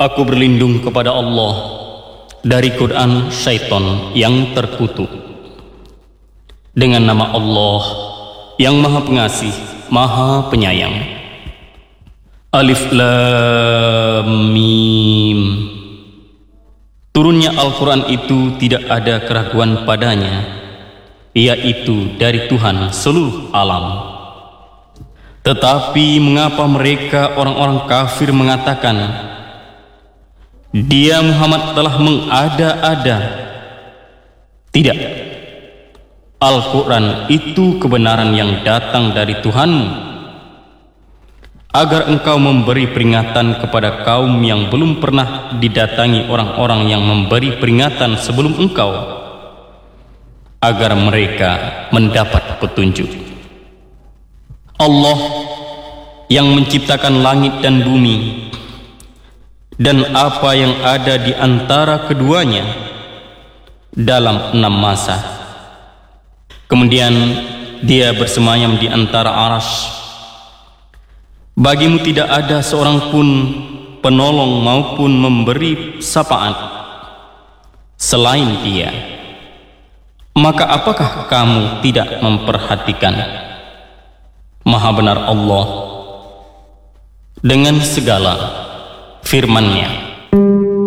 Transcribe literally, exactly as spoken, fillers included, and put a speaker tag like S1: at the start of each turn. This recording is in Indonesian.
S1: Aku berlindung kepada Allah dari Quran syaitan yang terkutuk. Dengan nama Allah yang Maha Pengasih, Maha Penyayang. Alif Lam Mim. Turunnya Al-Quran itu tidak ada keraguan padanya, yaitu dari Tuhan seluruh alam. Tetapi mengapa mereka orang-orang kafir mengatakan, Dia Muhammad telah mengada-ada? Tidak. Al-Quran itu kebenaran yang datang dari Tuhanmu, agar engkau memberi peringatan kepada kaum yang belum pernah didatangi orang-orang yang memberi peringatan sebelum engkau, agar mereka mendapat petunjuk. Allah yang menciptakan langit dan bumi dan apa yang ada di antara keduanya dalam enam masa. Kemudian Dia bersemayam di antara arasy. Bagimu tidak ada seorang pun penolong maupun memberi syafaat selain Dia. Maka apakah kamu tidak memperhatikan? Maha benar Allah dengan segala firman-Nya.